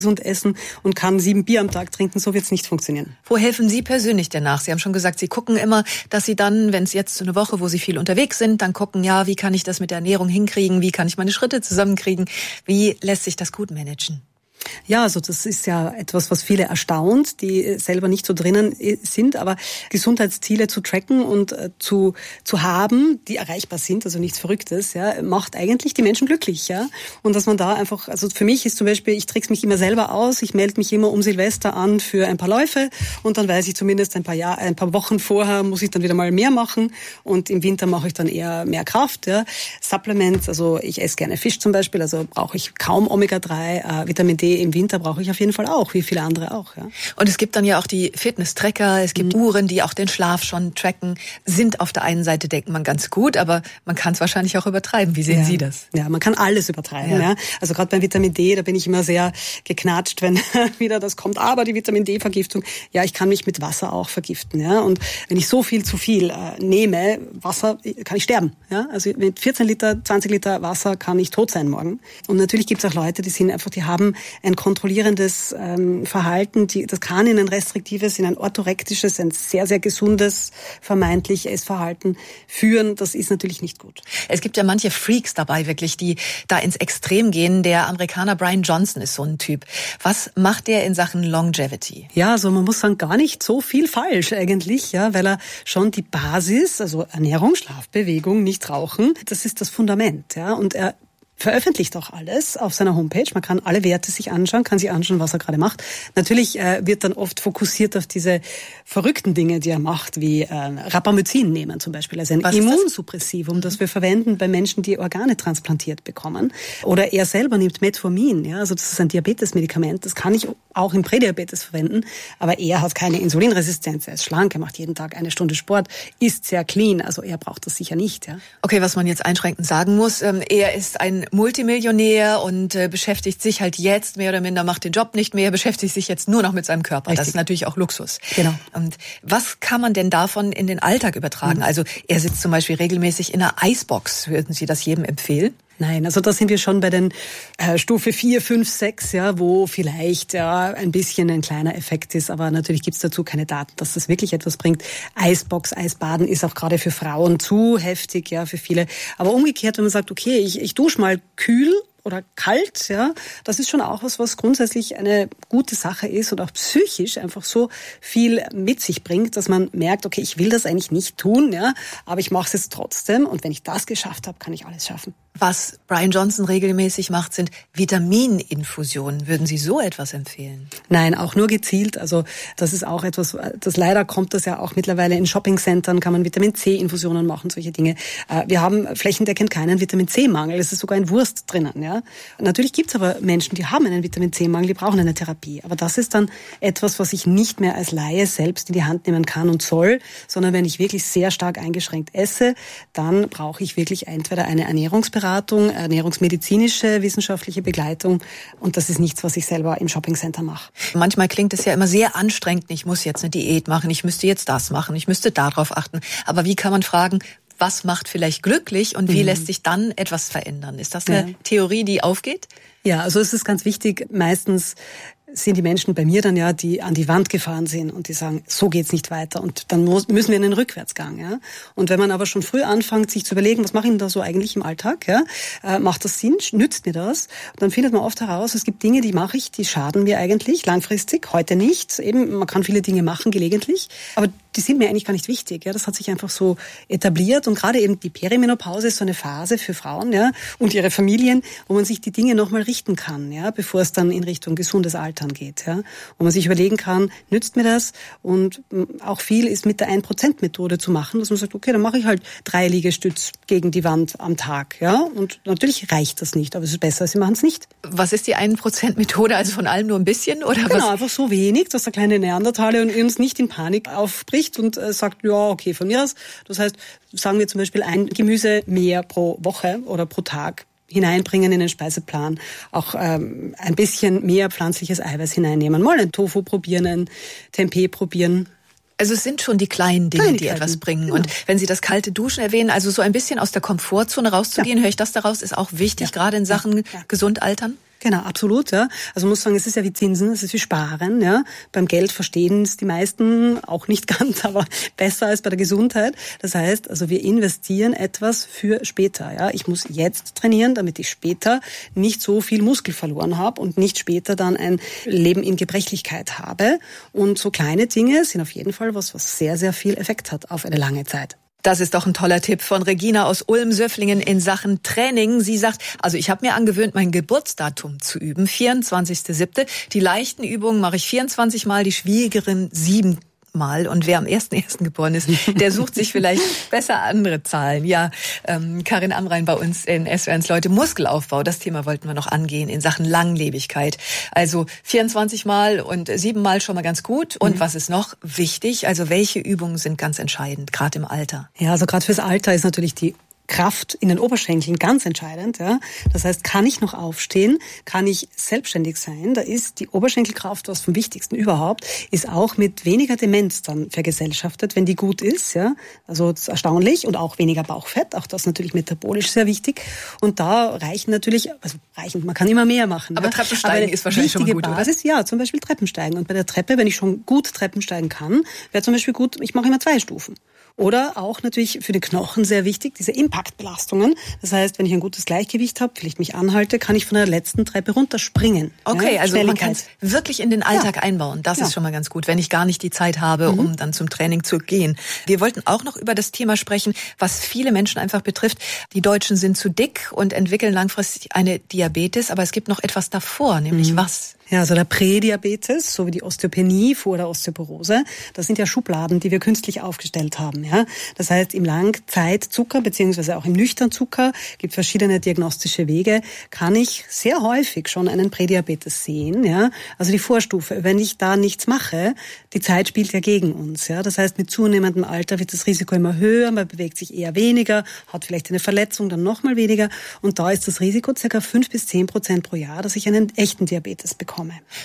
gesund essen und kann 7 Bier am Tag trinken. So wird es nicht funktionieren. Wo helfen Sie persönlich denn nach? Sie haben schon gesagt, Sie gucken immer, dass Sie dann, wenn es jetzt so eine Woche, wo Sie viel unterwegs sind, dann gucken, ja, wie kann ich das mit der Ernährung hinkriegen? Wie kann ich meine Schritte zusammenkriegen? Wie lässt sich das gut managen? Ja, also das ist ja etwas, was viele erstaunt, die selber nicht so drinnen sind, aber Gesundheitsziele zu tracken und zu haben, die erreichbar sind, also nichts Verrücktes, ja, macht eigentlich die Menschen glücklich, ja. Und dass man da einfach, also für mich ist zum Beispiel, ich trick's mich immer selber aus, ich melde mich immer um Silvester an für ein paar Läufe und dann weiß ich zumindest ein paar Wochen vorher muss ich dann wieder mal mehr machen und im Winter mache ich dann eher mehr Kraft, ja. Supplements, also ich esse gerne Fisch zum Beispiel, also brauche ich kaum Omega-3, Vitamin D im Winter brauche ich auf jeden Fall auch, wie viele andere auch. Ja. Und es gibt dann ja auch die Fitness-Tracker, es gibt Uhren, die auch den Schlaf schon tracken, sind auf der einen Seite, denkt man, ganz gut, aber man kann es wahrscheinlich auch übertreiben. Wie sehen Sie das? Ja, man kann alles übertreiben. Ja. Also gerade beim Vitamin D, da bin ich immer sehr geknatscht, wenn wieder das kommt. Aber die Vitamin D-Vergiftung, ja, ich kann mich mit Wasser auch vergiften. Ja. Und wenn ich so viel zu viel nehme, Wasser, kann ich sterben. Ja. Also mit 14 Liter, 20 Liter Wasser kann ich tot sein morgen. Und natürlich gibt es auch Leute, die haben ein kontrollierendes Verhalten, das kann in ein restriktives, in ein orthorektisches, ein sehr, sehr gesundes, vermeintlich Essverhalten führen. Das ist natürlich nicht gut. Es gibt ja manche Freaks dabei wirklich, die da ins Extrem gehen. Der Amerikaner Brian Johnson ist so ein Typ. Was macht der in Sachen Longevity? Ja, also man muss sagen, gar nicht so viel falsch eigentlich, ja, weil er schon die Basis, also Ernährung, Schlaf, Bewegung, nicht rauchen, das ist das Fundament, ja, und er veröffentlicht auch alles auf seiner Homepage. Man kann alle Werte sich anschauen, kann sich anschauen, was er gerade macht. Natürlich wird dann oft fokussiert auf diese verrückten Dinge, die er macht, wie Rapamycin nehmen zum Beispiel, also ein Immunsuppressivum, das wir verwenden bei Menschen, die Organe transplantiert bekommen. Oder er selber nimmt Metformin, ja, also das ist ein Diabetesmedikament. Das kann ich auch im Prädiabetes verwenden, aber er hat keine Insulinresistenz. Er ist schlank, er macht jeden Tag 1 Stunde Sport, isst sehr clean, also er braucht das sicher nicht. Ja. Okay, was man jetzt einschränkend sagen muss, er ist ein Multimillionär und beschäftigt sich halt jetzt mehr oder minder, macht den Job nicht mehr, beschäftigt sich jetzt nur noch mit seinem Körper. Richtig. Das ist natürlich auch Luxus. Genau. Und was kann man denn davon in den Alltag übertragen? Also er sitzt zum Beispiel regelmäßig in einer Eisbox. Würden Sie das jedem empfehlen? Nein, also da sind wir schon bei den Stufe 4, 5, 6, ja, wo vielleicht ein bisschen ein kleiner Effekt ist, aber natürlich gibt's dazu keine Daten, dass das wirklich etwas bringt. Eisbox, Eisbaden ist auch gerade für Frauen zu heftig, ja, für viele. Aber umgekehrt, wenn man sagt, okay, ich dusche mal kühl oder kalt, ja, das ist schon auch was grundsätzlich eine gute Sache ist und auch psychisch einfach so viel mit sich bringt, dass man merkt, okay, ich will das eigentlich nicht tun, ja, aber ich mache es jetzt trotzdem und wenn ich das geschafft habe, kann ich alles schaffen. Was Brian Johnson regelmäßig macht, sind Vitamininfusionen. Würden Sie so etwas empfehlen? Nein, auch nur gezielt. Also das ist auch etwas, das leider kommt das ja auch mittlerweile in Shoppingcentern, kann man Vitamin-C-Infusionen machen, solche Dinge. Wir haben flächendeckend keinen Vitamin-C-Mangel. Es ist sogar in Wurst drinnen. Ja. Natürlich gibt es aber Menschen, die haben einen Vitamin-C-Mangel, die brauchen eine Therapie. Aber das ist dann etwas, was ich nicht mehr als Laie selbst in die Hand nehmen kann und soll, sondern wenn ich wirklich sehr stark eingeschränkt esse, dann brauche ich wirklich entweder eine Ernährungsberatung, ernährungsmedizinische, wissenschaftliche Begleitung. Und das ist nichts, was ich selber im Shoppingcenter mache. Manchmal klingt es ja immer sehr anstrengend. Ich muss jetzt eine Diät machen, ich müsste jetzt das machen, ich müsste darauf achten. Aber wie kann man fragen, was macht vielleicht glücklich und wie lässt sich dann etwas verändern? Ist das eine Theorie, die aufgeht? Ja, also es ist ganz wichtig. Meistens sind die Menschen bei mir dann ja, die an die Wand gefahren sind und die sagen, so geht's nicht weiter und dann müssen wir in den Rückwärtsgang. Ja? Und wenn man aber schon früh anfängt, sich zu überlegen, was mache ich denn da so eigentlich im Alltag? Ja? Macht das Sinn? Nützt mir das? Und dann findet man oft heraus, es gibt Dinge, die mache ich, die schaden mir eigentlich langfristig, heute nicht. Eben, man kann viele Dinge machen gelegentlich, aber die sind mir eigentlich gar nicht wichtig. Ja? Das hat sich einfach so etabliert und gerade eben die Perimenopause ist so eine Phase für Frauen, ja, und ihre Familien, wo man sich die Dinge nochmal richten kann, ja, bevor es dann in Richtung gesundes Altern geht, ja, wo man sich überlegen kann, nützt mir das? Und auch viel ist mit der 1%-Methode zu machen, dass man sagt, okay, dann mache ich halt 3 Liegestütz gegen die Wand am Tag, ja, und natürlich reicht das nicht, aber es ist besser, sie machen es nicht. Was ist die 1%-Methode, also von allem nur ein bisschen, oder genau, was? Einfach so wenig, dass der kleine Neandertaler uns nicht in Panik aufbricht und sagt, ja, okay, von mir aus. Das heißt, sagen wir zum Beispiel ein Gemüse mehr pro Woche oder pro Tag hineinbringen in den Speiseplan, auch ein bisschen mehr pflanzliches Eiweiß hineinnehmen, mal einen Tofu probieren, ein Tempeh probieren. Also es sind schon die kleinen Dinge, die etwas bringen. Genau. Und wenn Sie das kalte Duschen erwähnen, also so ein bisschen aus der Komfortzone rauszugehen, höre ich das daraus, ist auch wichtig, gerade in Sachen gesund altern? Genau, absolut, ja. Also man muss sagen, es ist ja wie Zinsen, es ist wie Sparen, ja. Beim Geld verstehen es die meisten auch nicht ganz, aber besser als bei der Gesundheit. Das heißt, also wir investieren etwas für später, ja. Ich muss jetzt trainieren, damit ich später nicht so viel Muskel verloren habe und nicht später dann ein Leben in Gebrechlichkeit habe. Und so kleine Dinge sind auf jeden Fall was sehr, sehr viel Effekt hat auf eine lange Zeit. Das ist doch ein toller Tipp von Regina aus Ulm-Söfflingen in Sachen Training. Sie sagt, also ich habe mir angewöhnt, mein Geburtsdatum zu üben, 24.07. Die leichten Übungen mache ich 24 Mal, die schwierigeren 7 Mal. Und wer am 1.1. geboren ist, der sucht sich vielleicht besser andere Zahlen. Ja, Karin Amrein bei uns in SWR1 Leute, Muskelaufbau, das Thema wollten wir noch angehen in Sachen Langlebigkeit. Also 24 Mal und 7 Mal schon mal ganz gut. Und was ist noch wichtig? Also welche Übungen sind ganz entscheidend, gerade im Alter? Ja, also gerade fürs Alter ist natürlich die Kraft in den Oberschenkeln ganz entscheidend. Ja. Das heißt, kann ich noch aufstehen? Kann ich selbstständig sein? Da ist die Oberschenkelkraft, was vom Wichtigsten überhaupt, ist auch mit weniger Demenz dann vergesellschaftet, wenn die gut ist. Ja. Also das ist erstaunlich und auch weniger Bauchfett, auch das natürlich metabolisch sehr wichtig. Und da reichen natürlich, man kann immer mehr machen. Aber Treppensteigen ist wahrscheinlich schon mal gut, Basis, oder? Ja, zum Beispiel Treppensteigen. Und bei der Treppe, wenn ich schon gut Treppensteigen kann, wäre zum Beispiel gut, ich mache immer 2 Stufen. Oder auch natürlich für den Knochen sehr wichtig, diese Impaktbelastungen. Das heißt, wenn ich ein gutes Gleichgewicht habe, vielleicht mich anhalte, kann ich von der letzten Treppe runterspringen. Okay, ja, also man kann es wirklich in den Alltag einbauen. Das ist schon mal ganz gut, wenn ich gar nicht die Zeit habe, um dann zum Training zu gehen. Wir wollten auch noch über das Thema sprechen, was viele Menschen einfach betrifft. Die Deutschen sind zu dick und entwickeln langfristig eine Diabetes, aber es gibt noch etwas davor, nämlich was? Ja, also der Prädiabetes, so wie die Osteopenie vor der Osteoporose, das sind ja Schubladen, die wir künstlich aufgestellt haben. Ja, das heißt, im Langzeitzucker beziehungsweise auch im Nüchternzucker gibt verschiedene diagnostische Wege. Kann ich sehr häufig schon einen Prädiabetes sehen. Ja, also die Vorstufe. Wenn ich da nichts mache, die Zeit spielt ja gegen uns. Ja, das heißt, mit zunehmendem Alter wird das Risiko immer höher. Man bewegt sich eher weniger, hat vielleicht eine Verletzung, dann nochmal weniger. Und da ist das Risiko ca. 5-10% pro Jahr, dass ich einen echten Diabetes bekomme.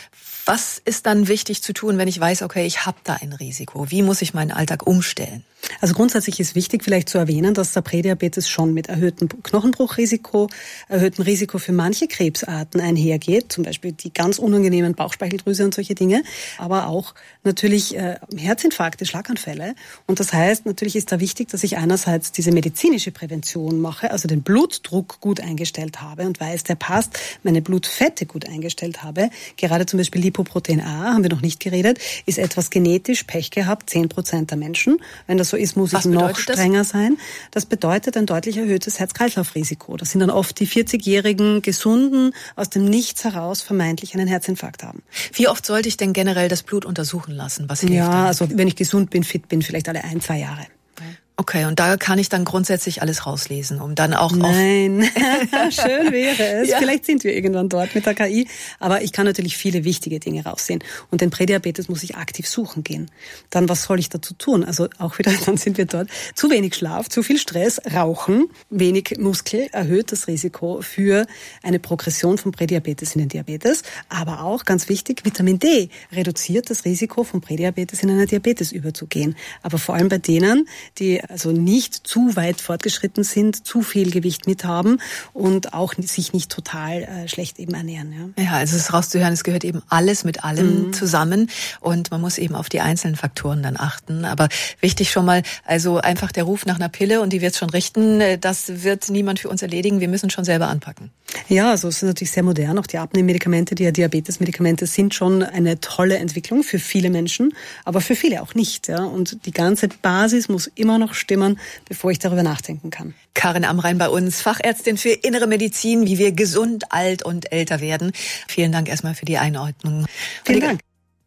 Was ist dann wichtig zu tun, wenn ich weiß, okay, ich habe da ein Risiko? Wie muss ich meinen Alltag umstellen? Also grundsätzlich ist wichtig vielleicht zu erwähnen, dass der Prädiabetes schon mit erhöhtem Knochenbruchrisiko, erhöhtem Risiko für manche Krebsarten einhergeht, zum Beispiel die ganz unangenehmen Bauchspeicheldrüse und solche Dinge, aber auch natürlich Herzinfarkte, Schlaganfälle. Und das heißt, natürlich ist da wichtig, dass ich einerseits diese medizinische Prävention mache, also den Blutdruck gut eingestellt habe und weiß, der passt, meine Blutfette gut eingestellt habe. Gerade zum Beispiel Lipoprotein A, haben wir noch nicht geredet, ist etwas genetisch Pech gehabt, 10% der Menschen. Wenn das so ist, muss ich noch strenger sein. Das bedeutet ein deutlich erhöhtes Herz-Kreislauf-Risiko. Das sind dann oft die 40-jährigen Gesunden, aus dem Nichts heraus vermeintlich einen Herzinfarkt haben. Wie oft sollte ich denn generell das Blut untersuchen lassen? Was hilft ja, also wenn ich gesund bin, fit bin, vielleicht alle 1-2 Jahre. Okay, und da kann ich dann grundsätzlich alles rauslesen, um dann auch Nein, schön wäre es. Ja. Vielleicht sind wir irgendwann dort mit der KI. Aber ich kann natürlich viele wichtige Dinge raussehen. Und den Prädiabetes muss ich aktiv suchen gehen. Dann, was soll ich dazu tun? Also auch wieder, dann sind wir dort. Zu wenig Schlaf, zu viel Stress, Rauchen, wenig Muskel erhöht das Risiko für eine Progression vom Prädiabetes in den Diabetes. Aber auch, ganz wichtig, Vitamin D reduziert das Risiko vom Prädiabetes in einen Diabetes überzugehen. Aber vor allem bei denen, die also nicht zu weit fortgeschritten sind, zu viel Gewicht mit haben und auch sich nicht total schlecht eben ernähren. Ja, also es ist rauszuhören, es gehört eben alles mit allem zusammen und man muss eben auf die einzelnen Faktoren dann achten. Aber wichtig schon mal, also einfach der Ruf nach einer Pille und die wird es schon richten, das wird niemand für uns erledigen, wir müssen schon selber anpacken. Ja, also es ist natürlich sehr modern, auch die Abnehmmedikamente, die Diabetesmedikamente sind schon eine tolle Entwicklung für viele Menschen, aber für viele auch nicht. Ja? Und die ganze Basis muss immer noch stimmen, bevor ich darüber nachdenken kann. Karin Amrein bei uns, Fachärztin für Innere Medizin, wie wir gesund, alt und älter werden. Vielen Dank erstmal für die Einordnung. Vielen Dank.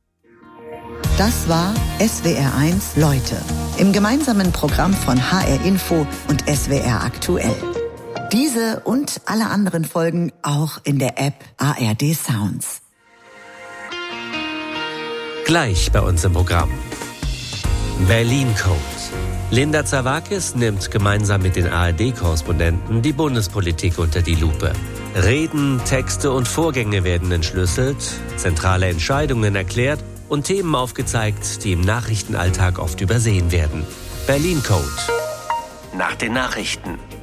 Das war SWR1 Leute im gemeinsamen Programm von HR Info und SWR Aktuell. Diese und alle anderen Folgen auch in der App ARD Sounds. Gleich bei uns im Programm. Berlin Code. Linda Zerwakis nimmt gemeinsam mit den ARD-Korrespondenten die Bundespolitik unter die Lupe. Reden, Texte und Vorgänge werden entschlüsselt, zentrale Entscheidungen erklärt und Themen aufgezeigt, die im Nachrichtenalltag oft übersehen werden. Berlin Code. Nach den Nachrichten.